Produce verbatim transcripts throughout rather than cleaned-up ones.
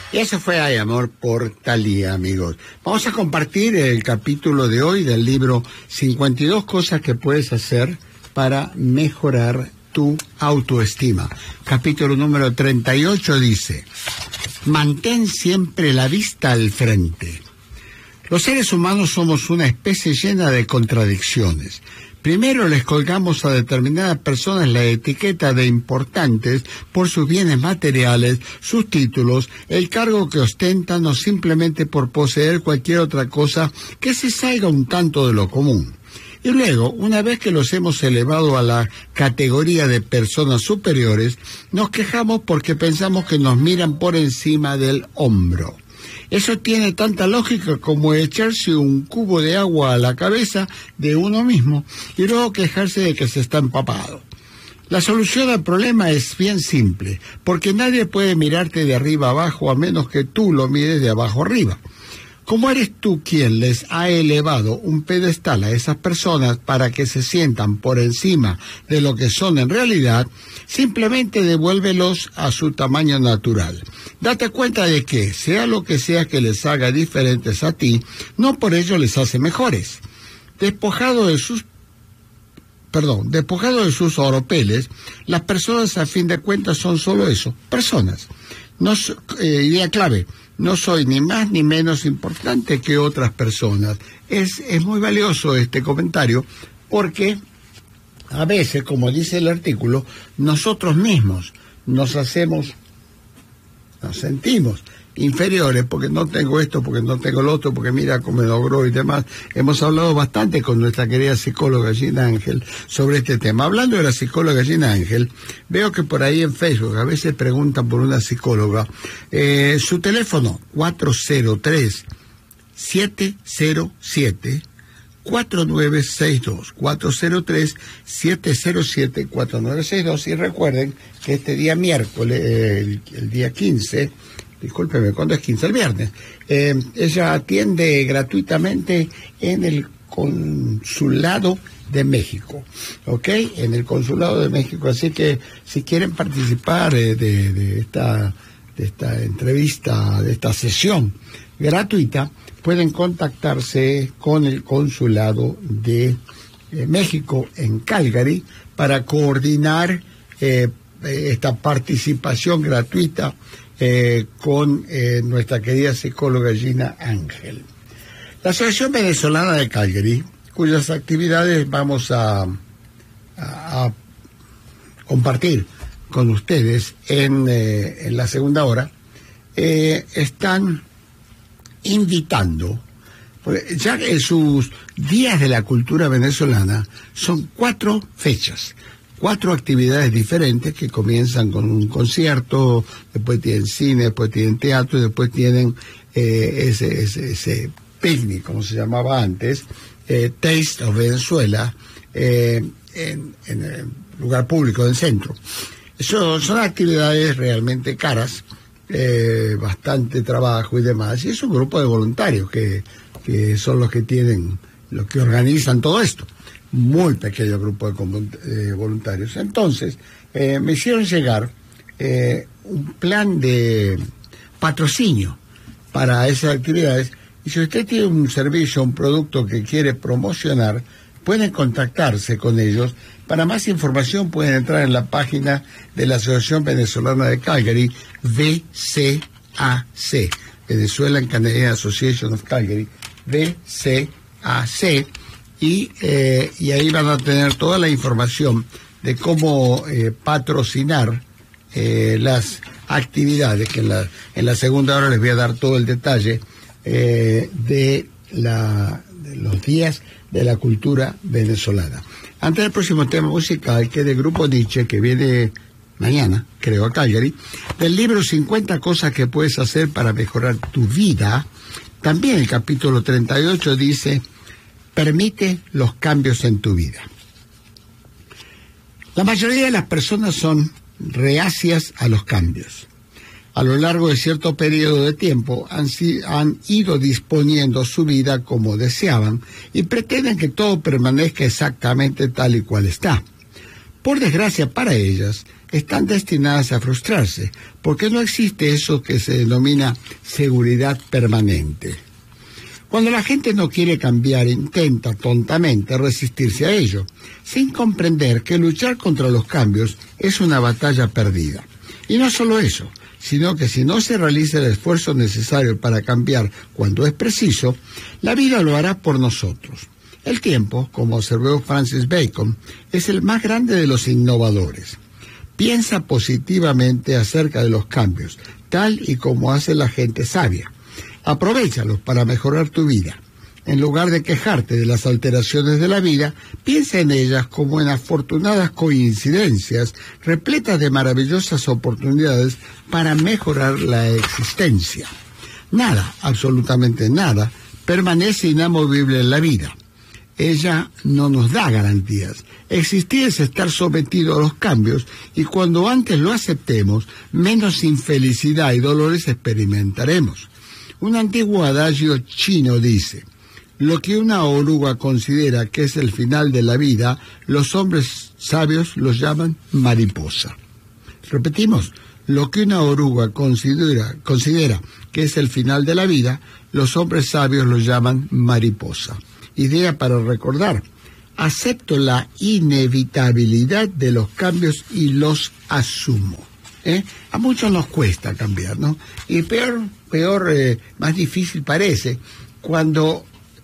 Y eso fue Hay Amor por Thalía, amigos. Vamos a compartir el capítulo de hoy del libro cincuenta y dos cosas que puedes hacer para mejorar tu autoestima. Capítulo número treinta y ocho dice: mantén siempre la vista al frente. Los seres humanos somos una especie llena de contradicciones. Primero les colgamos a determinadas personas la etiqueta de importantes por sus bienes materiales, sus títulos, el cargo que ostentan o simplemente por poseer cualquier otra cosa que se salga un tanto de lo común. Y luego, una vez que los hemos elevado a la categoría de personas superiores, nos quejamos porque pensamos que nos miran por encima del hombro. Eso tiene tanta lógica como echarse un cubo de agua a la cabeza de uno mismo y luego quejarse de que se está empapado. La solución al problema es bien simple, porque nadie puede mirarte de arriba abajo a menos que tú lo mires de abajo arriba. Como eres tú quien les ha elevado un pedestal a esas personas para que se sientan por encima de lo que son en realidad, simplemente devuélvelos a su tamaño natural. Date cuenta de que, sea lo que sea que les haga diferentes a ti, no por ello les hace mejores. Despojado de sus Perdón, despojado de sus oropeles, las personas a fin de cuentas son solo eso, personas. No, eh, idea clave, no soy ni más ni menos importante que otras personas. Es, es muy valioso este comentario porque a veces, como dice el artículo, nosotros mismos nos hacemos, nos sentimos inferiores porque no tengo esto, porque no tengo lo otro, porque mira cómo me logró y demás. Hemos hablado bastante con nuestra querida psicóloga Gina Ángel sobre este tema. Hablando de la psicóloga Gina Ángel, veo que por ahí en Facebook a veces preguntan por una psicóloga. Eh, su teléfono cuatro cero tres, siete cero siete, cuatro nueve seis dos, cuatro cero tres, siete cero siete, cuatro nueve seis dos. Y recuerden que este día miércoles, eh, el, el día quince, discúlpeme, ¿cuándo es quince? El viernes. Eh, ella atiende gratuitamente en el Consulado de México, ¿ok? En el Consulado de México. Así que si quieren participar eh, de, de, esta, de esta entrevista, de esta sesión gratuita, pueden contactarse con el Consulado de eh, México en Calgary para coordinar eh, esta participación gratuita Eh, con eh, nuestra querida psicóloga Gina Ángel. La Asociación Venezolana de Calgary, cuyas actividades vamos a, a, a compartir con ustedes en, eh, en la segunda hora, eh, están invitando, ya que sus días de la cultura venezolana son cuatro fechas, cuatro actividades diferentes que comienzan con un concierto, después tienen cine, después tienen teatro, y después tienen eh, ese, ese, ese picnic, como se llamaba antes, eh, Taste of Venezuela, eh, en, en el lugar público del centro. Eso son actividades realmente caras, eh, bastante trabajo y demás, y es un grupo de voluntarios que, que son los que tienen, los que organizan todo esto. Muy pequeño grupo de eh, voluntarios. Entonces, eh, me hicieron llegar eh, un plan de patrocinio para esas actividades. Y si usted tiene un servicio, un producto que quiere promocionar, pueden contactarse con ellos. Para más información pueden entrar en la página de la Asociación Venezolana de Calgary, V C A C, Venezuelan Canadian Association of Calgary, V C A C. Y, eh, y ahí van a tener toda la información de cómo eh, patrocinar eh, las actividades, que en la, en la segunda hora les voy a dar todo el detalle eh, de, la, de los días de la cultura venezolana. Antes del próximo tema musical, que es del grupo Nietzsche, que viene mañana, creo, a Calgary, del libro cincuenta cosas que puedes hacer para mejorar tu vida, también el capítulo treinta y ocho dice: permite los cambios en tu vida. La mayoría de las personas son reacias a los cambios. A lo largo de cierto periodo de tiempo han, han ido disponiendo su vida como deseaban y pretenden que todo permanezca exactamente tal y cual está. Por desgracia para ellas, están destinadas a frustrarse, porque no existe eso que se denomina seguridad permanente. Cuando la gente no quiere cambiar, intenta tontamente resistirse a ello, sin comprender que luchar contra los cambios es una batalla perdida. Y no solo eso, sino que si no se realiza el esfuerzo necesario para cambiar cuando es preciso, la vida lo hará por nosotros. El tiempo, como observó Francis Bacon, es el más grande de los innovadores. Piensa positivamente acerca de los cambios, tal y como hace la gente sabia. Aprovéchalos para mejorar tu vida. En lugar de quejarte de las alteraciones de la vida, piensa en ellas como en afortunadas coincidencias repletas de maravillosas oportunidades para mejorar la existencia. Nada, absolutamente nada, permanece inamovible en la vida. Ella no nos da garantías. Existir es estar sometido a los cambios, y cuando antes lo aceptemos, menos infelicidad y dolores experimentaremos. Un antiguo adagio chino dice: lo que una oruga considera que es el final de la vida, los hombres sabios lo llaman mariposa. Repetimos, lo que una oruga considera, considera que es el final de la vida, los hombres sabios lo llaman mariposa. Idea para recordar: acepto la inevitabilidad de los cambios y los asumo. ¿Eh? A muchos nos cuesta cambiar, ¿no? Y peor, peor, eh, más difícil parece cuando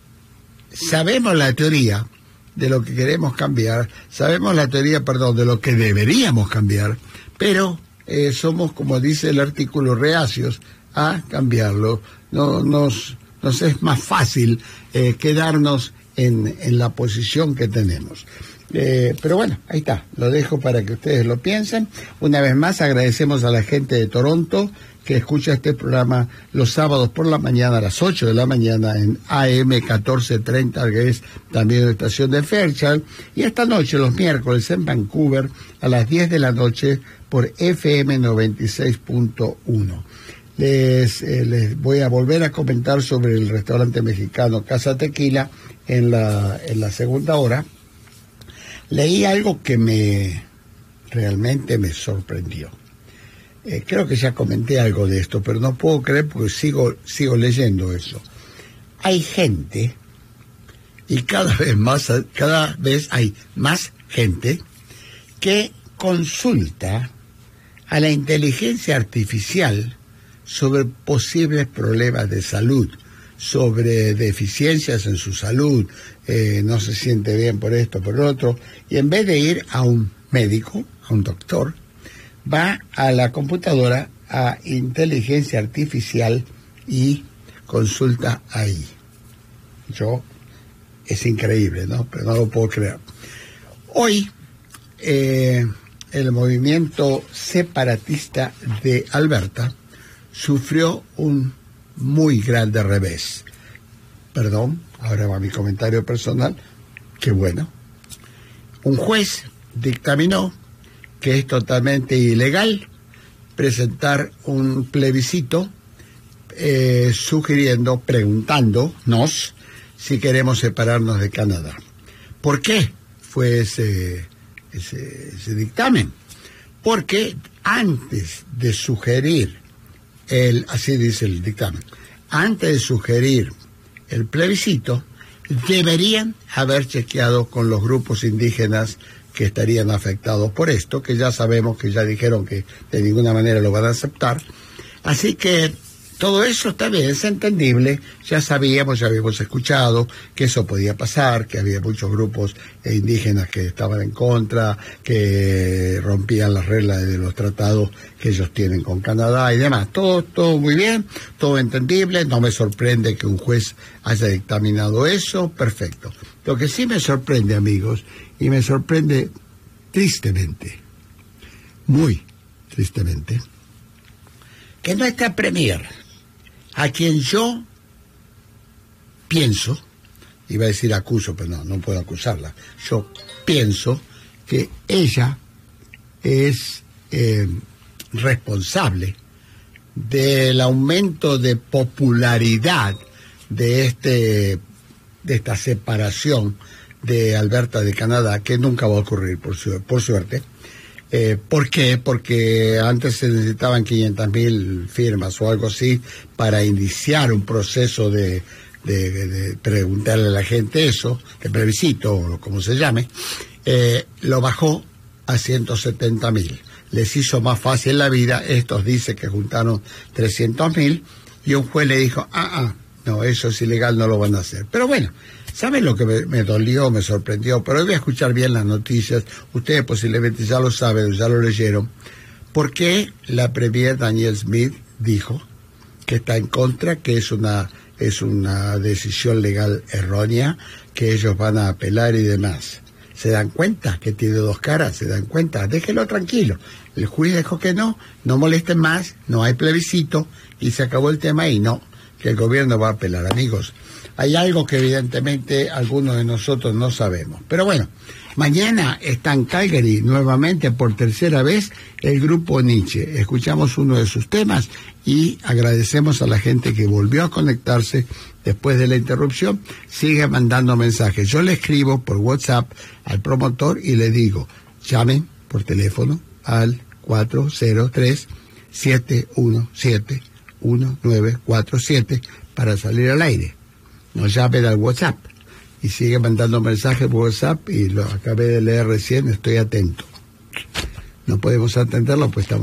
sabemos la teoría de lo que queremos cambiar, sabemos la teoría, perdón, de lo que deberíamos cambiar, pero eh, somos, como dice el artículo, reacios a cambiarlo. No, nos, nos es más fácil eh, quedarnos en, en la posición que tenemos. Eh, pero bueno, ahí está, lo dejo para que ustedes lo piensen. Una vez más agradecemos a la gente de Toronto que escucha este programa los sábados por la mañana a las ocho de la mañana en A M catorce treinta, que es también la estación de Fairchild, y esta noche los miércoles en Vancouver a las diez de la noche por F M noventa y seis punto uno. Les, eh, les voy a volver a comentar sobre el restaurante mexicano Casa Tequila en la, en la segunda hora. Leí algo que me realmente me sorprendió. Eh, creo que ya comenté algo de esto, pero no puedo creer porque sigo, sigo leyendo eso. Hay gente, y cada vez más, cada vez hay más gente que consulta a la inteligencia artificial sobre posibles problemas de salud, sobre deficiencias en su salud, eh, no se siente bien por esto, por lo otro, y en vez de ir a un médico, a un doctor, va a la computadora, a inteligencia artificial y consulta ahí. Yo, es increíble, ¿no? Pero no lo puedo creer. Hoy, eh, el movimiento separatista de Alberta sufrió un muy grande revés. Perdón, ahora va mi comentario personal. Qué bueno. Un juez dictaminó que es totalmente ilegal presentar un plebiscito eh, sugiriendo, preguntándonos si queremos separarnos de Canadá. ¿Por qué fue ese, ese, ese dictamen? Porque antes de sugerir el, así dice el dictamen, antes de sugerir el plebiscito, deberían haber chequeado con los grupos indígenas que estarían afectados por esto, que ya sabemos que ya dijeron que de ninguna manera lo van a aceptar. Así que todo eso está bien, es entendible, ya sabíamos, ya habíamos escuchado que eso podía pasar, que había muchos grupos indígenas que estaban en contra, que rompían las reglas de los tratados que ellos tienen con Canadá y demás. Todo, todo muy bien, todo entendible, no me sorprende que un juez haya dictaminado eso, perfecto. Lo que sí me sorprende, amigos, y me sorprende tristemente, muy tristemente, que nuestra premier, a quien yo pienso, iba a decir acuso, pero no, no puedo acusarla, yo pienso que ella es eh, responsable del aumento de popularidad de este de esta separación de Alberta, de Canadá, que nunca va a ocurrir, por, su, por suerte. Eh, ¿Por qué? Porque antes se necesitaban quinientas mil firmas o algo así para iniciar un proceso de, de, de, de preguntarle a la gente eso, de plebiscito o como se llame. Eh, lo bajó a ciento setenta mil. Les hizo más fácil la vida. Estos dicen que juntaron trescientos mil y un juez le dijo, ah, ah, no, eso es ilegal, no lo van a hacer. Pero bueno, ¿saben lo que me, me dolió, me sorprendió? Pero hoy voy a escuchar bien las noticias. Ustedes posiblemente ya lo saben, ya lo leyeron. ¿Por qué la premier Danielle Smith dijo que está en contra, que es una, es una decisión legal errónea, que ellos van a apelar y demás? ¿Se dan cuenta que tiene dos caras? ¿Se dan cuenta? Déjenlo tranquilo. El juez dijo que no, no molesten más, no hay plebiscito y se acabó el tema y no, que el gobierno va a apelar, amigos. Hay algo que evidentemente algunos de nosotros no sabemos. Pero bueno, mañana está en Calgary nuevamente por tercera vez el grupo Nietzsche. Escuchamos uno de sus temas y agradecemos a la gente que volvió a conectarse después de la interrupción. Sigue mandando mensajes. Yo le escribo por WhatsApp al promotor y le digo, llamen por teléfono al cuatro cero tres, siete uno siete, uno nueve cuatro siete para salir al aire. Nos llamen al WhatsApp y sigue mandando mensajes por WhatsApp y lo acabé de leer recién, estoy atento. No podemos atenderlo, pues estamos